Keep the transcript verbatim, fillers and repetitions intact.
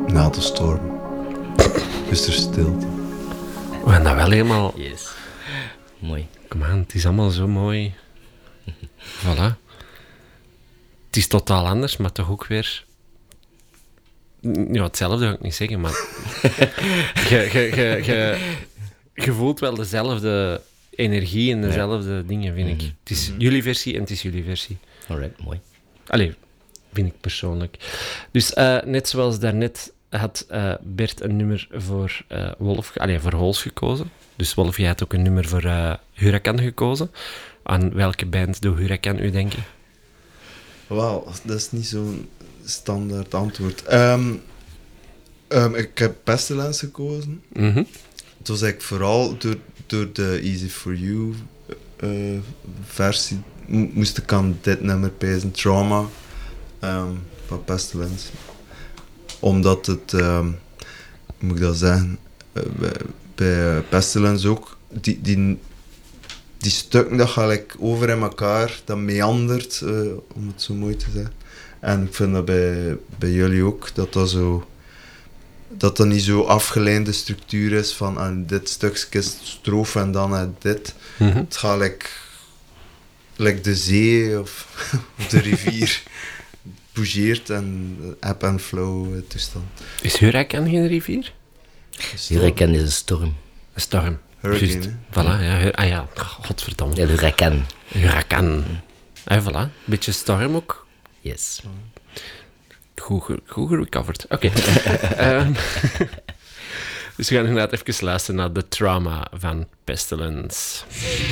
Na de storm is er stilte. We gaan dat wel helemaal... Yes. Mooi. Kom aan, het is allemaal zo mooi. Voilà. Het is totaal anders, maar toch ook weer... Ja, hetzelfde ga ik niet zeggen, maar... je, je, je, je, je voelt wel dezelfde energie en dezelfde dingen, vind ik. Mm-hmm. Het is jullie versie en het is jullie versie. Alright, mooi. Allee, vind ik persoonlijk. Dus uh, net zoals daarnet had uh, Bert een nummer voor uh, Wolf, allee, voor Hols gekozen. Dus Wolf, jij had ook een nummer voor uh, Huracan gekozen. Aan welke band doet Huracan u denken? Wauw, dat is niet zo'n standaard antwoord. Um, um, ik heb Pestilence gekozen. Mm-hmm. Het was eigenlijk vooral door, door de Easy For You uh, versie. Mo- moest ik aan dit nummer pezen, Trauma, um, van Pestilence. Omdat het, um, hoe moet ik dat zeggen, uh, bij, bij Pestilence ook, die, die, die stukken dat ga ik over in elkaar, dat meandert, uh, om het zo mooi te zeggen. En ik vind dat bij, bij jullie ook, dat dat zo... Dat dat niet zo afgeleide structuur is van ah, dit stukje strofe en dan uh, dit. Mm-hmm. Het gaat like, like de zee of, of de rivier bougeert en ebb en flow uh, toestand. Is Huracan geen rivier? Huracan is een storm. Een storm. Hurricane, Juist. hè? Voilà, ja. Hu- ah ja, godverdomme. Ja, Huracan. Huracan. Ah, voilà. Beetje storm ook. Yes. Goed, ge- goed gerecoverd. Oké. Okay. um, dus we gaan inderdaad even luisteren naar The Trauma van Pestilence.